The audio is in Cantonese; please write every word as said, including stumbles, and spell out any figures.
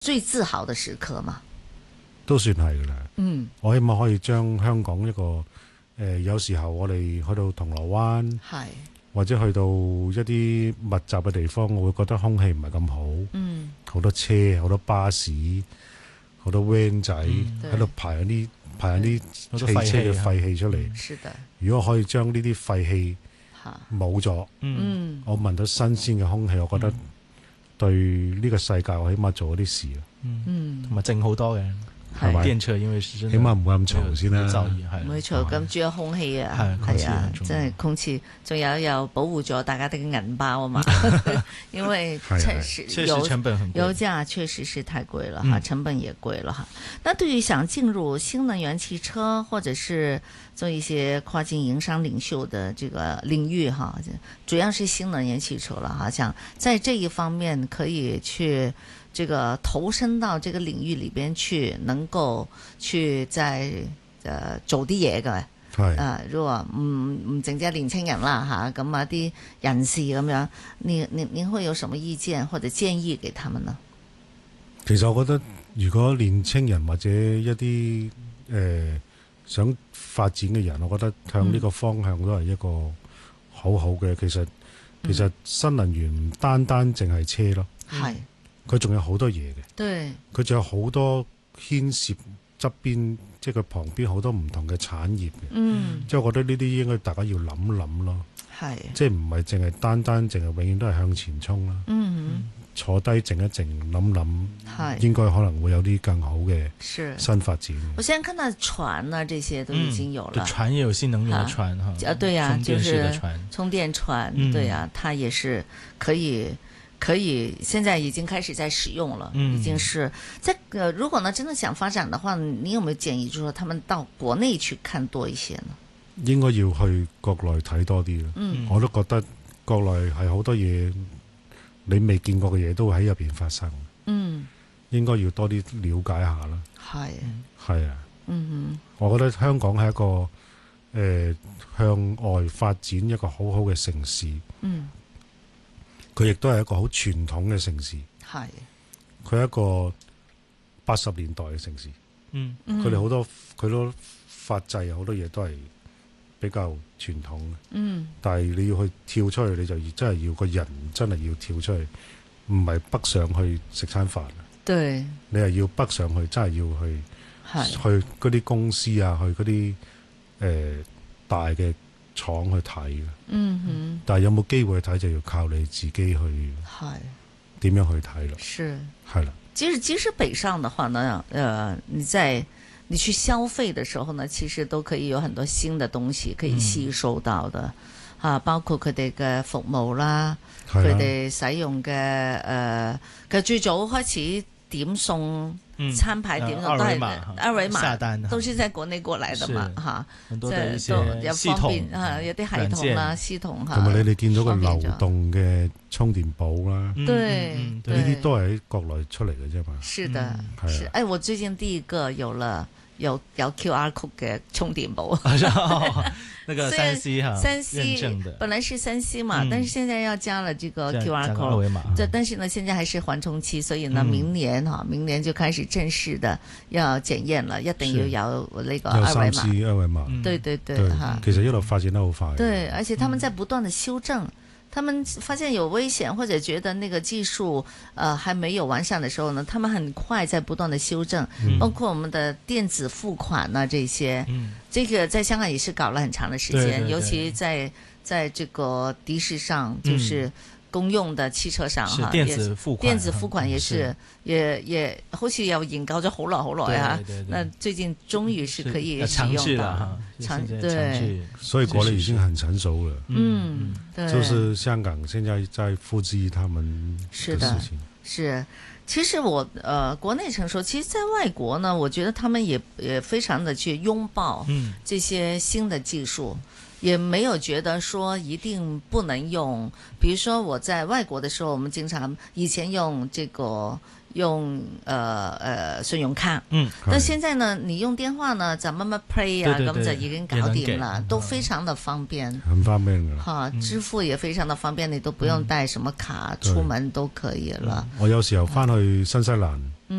最自豪的時刻嘛？ 都算係㗎啦。 嗯， 我希望可以將香港一個誒、呃，有時候我哋去到銅鑼灣， 係或者去到一啲密集嘅地方，我會覺得空氣唔係咁好。 嗯， 好多車，好多巴士，好多 van 仔喺度排緊啲排緊啲汽車嘅廢氣出嚟。 是的。 如果可以將呢啲廢氣冇咗， 嗯， 我聞到新鮮嘅空氣，我覺得對呢個世界我起碼做咗啲事。 嗯，同埋靜好多嘅。 係咪？ 電車因為是真起碼唔會咁嘈先啦。 冇錯，咁主要空氣啊，係啊，真係空氣，仲有又保護咗大家的銀包啊嘛。因為確實油油價確實是太貴了哈，成本也貴了哈。那對於想進入新能源汽車或者是做一些跨境營商領袖的這個領域哈，主要是新能源汽車了哈，想在這一方面可以去。這個投身到這個領域裏邊去，能夠去在呃做啲嘢嘅，係啊，如果唔唔淨係年輕人啦吓，咁啊啲人士咁樣，你你你會有什麼意見或者建議給他們呢？ 其實我覺得，如果年輕人或者一啲誒、呃、想發展嘅人，我覺得向呢個方向都係一個好好嘅。其實其實新能源唔單單淨係車咯，係、嗯。佢仲有好多嘢嘅，佢仲有好多牽涉側邊，即係佢旁邊好多唔同嘅產業嘅，嗯，即係我覺得呢啲應該大家要諗諗咯，係，即係唔係淨係單單淨係永遠都係向前衝啦，嗯，坐低靜一靜諗諗，係，應該可能會有啲更好嘅新發展。我現在看到船啊，這些都已經有了， 嗯、船也有新能源的船哈， 啊，對呀、啊，就是充電船， 嗯、 對呀、啊，它也是可以。可以，現在已經開始在使用了，嗯、已經是在呃，如果呢真的想發展的話，你有沒有建議，就是說他們到國內去看多一些呢？ 應該要去國內睇多啲咯。嗯，我都覺得國內係好多嘢你未見過嘅嘢都會喺入邊發生。嗯，應該要多啲了解下啦。係，係啊。嗯哼，我覺得香港係一個誒、呃、向外發展一個好好嘅城市。嗯。佢亦都係一個好傳統嘅城市，係佢係一個八十年代嘅城市，嗯，佢哋好多佢都法制啊，好多嘢都係比較傳統嘅，嗯，但係你要去跳出去，你就真係要個人真係要跳出去，唔係北上去食餐飯，對，你係要北上去，真係要去，係去嗰啲公司啊，去嗰啲誒大嘅廠去睇嘅，嗯哼，但係有冇機會去睇就要靠你自己去，係點樣去睇咯，是係啦。 其實即使北上的話呢，呃，你在你去消費的時候呢，其實都可以有很多新的東西可以吸收到的，吓、嗯，包括佢哋嘅服務啦，佢哋使用嘅誒，其實最早開始點送。餐牌點都係二維碼，都是在國內過來的嘛，哈，即係都有方便嚇，有啲系統啦、系統嚇。 同埋你哋見到個流動嘅充電寶啦， 對， 呢啲都係喺國內出嚟嘅啫嘛。 是的，是。誒，我最近第一個有了有有 Q R code 嘅充電寶。 那個三 C 哈， 三 C 本來是三 C 嘛，但是現在要加了這個 Q R code，這但是呢，現在還是緩衝期，所以呢，明年哈，明年就開始正式的要檢驗了，一定要有那個二維碼。 有三 C 二維碼， 對對對，哈。 其實一路發展得好快。 對，而且他們在不斷的修正，他們發現有危險或者覺得那個技術呃還沒有完善的時候呢，他們很快在不斷的修正，包括我們的電子付款啊這些。這個在香港也是搞了很長的時間，對對對，尤其在在這個的士上，就是公用的汽車上哈， 電子付款， 電子付款也是，也也好似又研究咗好耐好耐啊。那最近終於是可以使用到， 長對， 所以國內已經很成熟了。 嗯，對， 就是香港現在在複製他們的事情。 是。其實我呃國內成熟，其實在外國呢，我覺得他們也也非常的去擁抱這些新的技術，嗯、也沒有覺得說一定不能用。比如說我在外國的時候，我們經常以前用這個用呃呃信用卡，嗯，但現在呢，你用電話呢，就乜乜 Play 啊，咁就已經搞掂啦，都非常的方便， 很方便噶， 哈，支付也非常的方便，你都不用帶什麼卡出門都可以了。 我有時候翻去新西蘭，